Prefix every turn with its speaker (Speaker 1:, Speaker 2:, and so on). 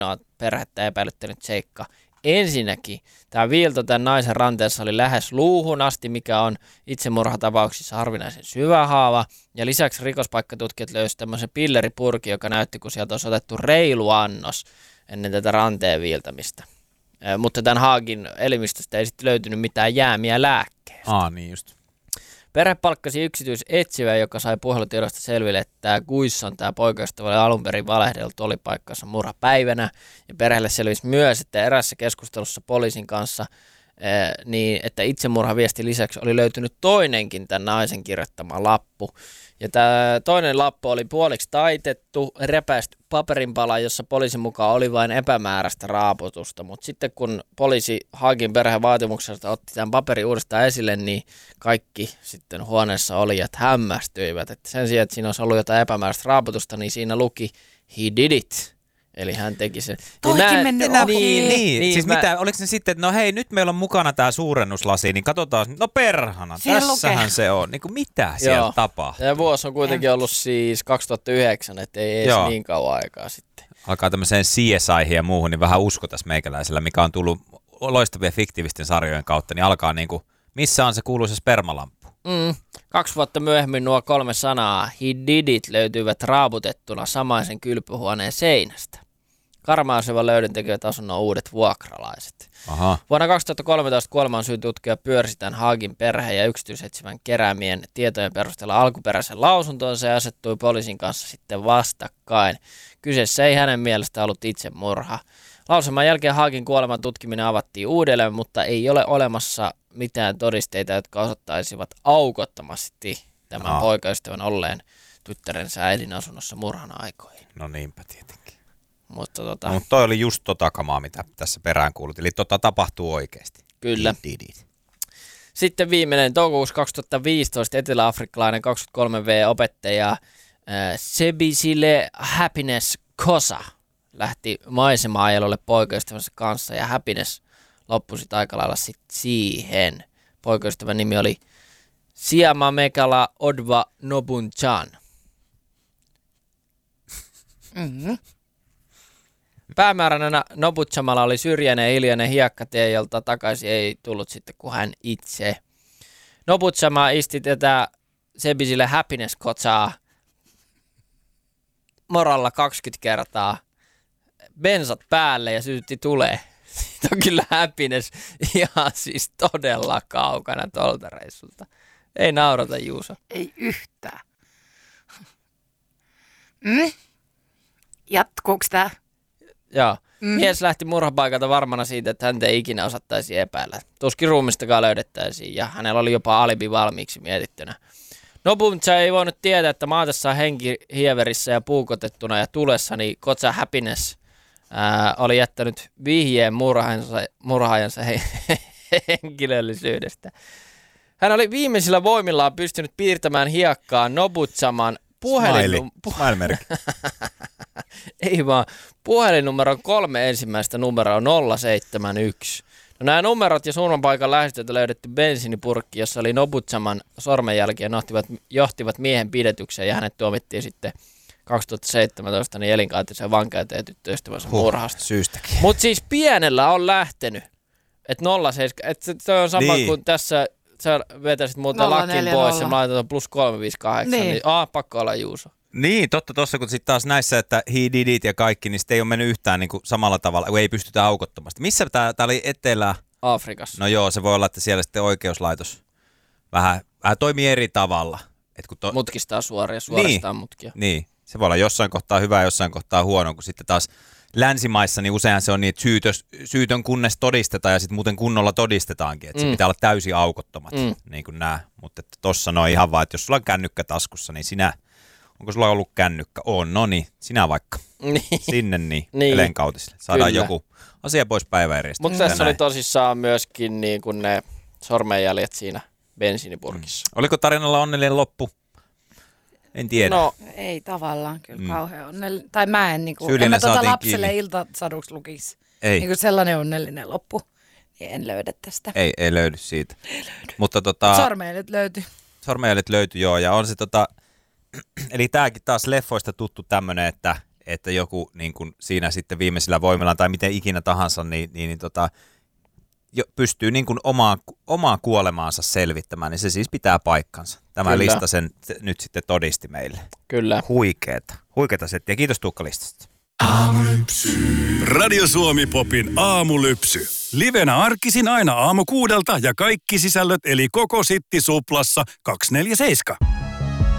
Speaker 1: perhettä epäilyttänyt seikka. Ensinnäkin tämä viilto tämän naisen ranteessa oli lähes luuhun asti, mikä on itsemurhatapauksissa harvinaisen syvä haava. Ja lisäksi rikospaikkatutkijat löysivät tämmöisen pilleripurki, joka näytti, kun sieltä olisi otettu reilu annos ennen tätä ranteen viiltämistä. Mutta tämän Haagin elimistöstä ei sitten löytynyt mitään jäämiä lääkkeestä.
Speaker 2: Niin just.
Speaker 1: Perhe palkkasi yksityisetsivä, joka sai puhelutiedosta selville, että tämä Guisson, tämä poikaystävä, oli alun perin valehdellut olipaikkansa murhapäivänä. Ja perheelle selvisi myös, että erässä keskustelussa poliisin kanssa, niin että itsemurhaviesti lisäksi oli löytynyt toinenkin tämän naisen kirjoittama lappu. Ja tämä toinen lappu oli puoliksi taitettu, repäisty paperinpala, jossa poliisin mukaan oli vain epämääräistä raaputusta. Mutta sitten kun poliisi Haagin perheen vaatimuksesta otti tämän paperin uudestaan esille, niin kaikki sitten huoneessa olijat hämmästyivät. Että sen sijaan, että siinä olisi ollut jotain epämääräistä raaputusta, niin siinä luki "He did it". Eli hän teki sen.
Speaker 3: Toikin mennyt ohi.
Speaker 2: Niin. Siis mitä, oliko se sitten, että no hei, nyt meillä on mukana tämä suurennuslasi, niin katsotaan, no perhana,
Speaker 3: siellä
Speaker 2: tässähän
Speaker 3: lukee.
Speaker 2: se on. Niin kuin mitä siellä tapahtuu?
Speaker 1: Ja vuosi on kuitenkin ollut siis 2009, että ei edes niin kauan aikaa sitten.
Speaker 2: Alkaa tämmöiseen CSI:hin ja muuhun, niin vähän usko tässä meikäläisellä, mikä on tullut loistavia fiktiivisten sarjojen kautta, niin alkaa niinku, missä on se kuuluisa spermalamppu?
Speaker 1: 2 vuotta myöhemmin nuo 3 sanaa "He did it" löytyivät raaputettuna samaisen kylpyhuoneen seinästä. Karmaiseva löydön tekevät asunnon uudet vuokralaiset.
Speaker 2: Aha.
Speaker 1: Vuonna 2013 kuolemansyyn tutkija pyörsi tämän Haagin perheen ja yksityisetsivän keräämien tietojen perusteella alkuperäisen lausuntonsa ja asettui poliisin kanssa sitten vastakkain. Kyseessä ei hänen mielestä ollut itsemurha. Lausuman jälkeen Haagin kuoleman tutkiminen avattiin uudelleen, mutta ei ole olemassa mitään todisteita, jotka osoittaisivat aukottomasti tämän poikaystävän olleen tyttärensä äidin asunnossa murhan aikoihin.
Speaker 2: No niinpä tietenkin.
Speaker 1: Mutta
Speaker 2: No, toi oli just kamaa, mitä tässä perään kuulut. Eli tapahtuu oikeasti.
Speaker 1: Kyllä. Sitten viimeinen toukokuussa 2015 etelä-afrikkalainen 23V-opettaja Sebisile Happiness Kosa lähti maisema-ajelulle poikaystävänsä kanssa ja Happiness loppui sitten aika lailla siihen. Poikaystävän nimi oli Siamamekala Odva Nobunchan. Päämääränä Nobuchamalla oli syrjäinen ja hiljainen hiekkatie, jolta takaisin ei tullut sitten kuin hän itse. Nobuchama isti tätä Sebisille Happiness-kotsaa moralla 20 kertaa, bensat päälle ja sytytti tulee. Siitä on kyllä Happiness ihan siis todella kaukana tolta reissulta. Ei naurata, Juuso.
Speaker 3: Ei yhtään. Jatkuuko tää?
Speaker 1: Joo. Mies lähti murhapaikalta varmana siitä, että häntä ei ikinä osattaisi epäillä. Tuskin ruumistakaan löydettäisiin ja hänellä oli jopa alibi valmiiksi mietittynä. Nobuncha ei voinut tietää, että maatessaan henki hieverissä ja puukotettuna ja tulessa, niin Kotsa Happiness oli jättänyt vihjeen murhaajansa henkilöllisyydestä. Hän oli viimeisillä voimillaan pystynyt piirtämään hiekkaan Nobuchaman
Speaker 2: Smile-merkki.
Speaker 1: Ei vaan, puhelinnumeron 3 ensimmäistä numeroa 071. No, nämä numerot ja surmanpaikan lähestöltä löydetty bensiinipurkki, jossa oli Nobuchaman sormenjälkiä, johtivat miehen pidätykseen ja hänet tuomittiin sitten 2017 niin elinkautiseen vankeuteen tyttöystävänsä murhasta.
Speaker 2: Syystäkin.
Speaker 1: Mutta siis pienellä on lähtenyt, että 07, että se on sama kuin tässä, sä vetäisit muuten lakin pois ja laitetaan +358, niin pakko olla Juuso.
Speaker 2: Niin, totta tuossa, kun sitten taas näissä, että he did it ja kaikki, niin sitten ei ole mennyt yhtään niin kuin samalla tavalla, kun ei pystytä aukottomasti. Missä tämä oli
Speaker 1: Afrikassa.
Speaker 2: No joo, se voi olla, että siellä sitten oikeuslaitos vähän toimii eri tavalla.
Speaker 1: Mutkistaa suoristaan mutkia.
Speaker 2: Niin, se voi olla jossain kohtaa hyvä ja jossain kohtaa huono, kun sitten taas länsimaissa niin useinhan se on niin, että syytön kunnes todistetaan ja sitten muuten kunnolla todistetaankin, että se pitää olla täysin aukottomat, niin kuin nämä. Mutta tossa no ihan vaan, että jos sulla on kännykkä taskussa, niin onko sulla ollut kännykkä? No niin, sinä vaikka. Sinne niin. Elenkautiselle. Saadaan joku asia pois päiväjärjestä.
Speaker 1: Mutta tässä oli tosissaan myöskin niin kuin ne sormenjäljet siinä bensiinipurkissa.
Speaker 2: Oliko tarinalla onnellinen loppu? En tiedä.
Speaker 3: No ei tavallaan kyllä kauhean onnellinen. Tai mä en niinku,
Speaker 2: Syyllinen
Speaker 3: en mä lapselle
Speaker 2: kiinni.
Speaker 3: Iltasaduksi lukisi.
Speaker 2: Ei.
Speaker 3: Niinku sellainen onnellinen loppu. En löydä tästä.
Speaker 2: Ei löydy siitä.
Speaker 3: Ei löydy.
Speaker 2: Mutta
Speaker 3: sormenjäljet löytyi.
Speaker 2: Sormenjäljet löytyi joo ja on se eli tääkin taas leffoista tuttu tämmönen, että että joku niin kuin siinä sitten viimeisillä voimillaan tai miten ikinä tahansa, pystyy niin kuin omaa kuolemaansa selvittämään, niin se siis pitää paikkansa. Tämä
Speaker 1: Kyllä.
Speaker 2: lista sen nyt sitten todisti meille.
Speaker 1: Kyllä.
Speaker 2: Huikeeta settiä. Kiitos Tuukka listasta.
Speaker 4: Radio Suomi Popin aamulypsy. Livenä arkisin aina aamu 6 ja kaikki sisällöt eli koko Sitti Suplassa 247.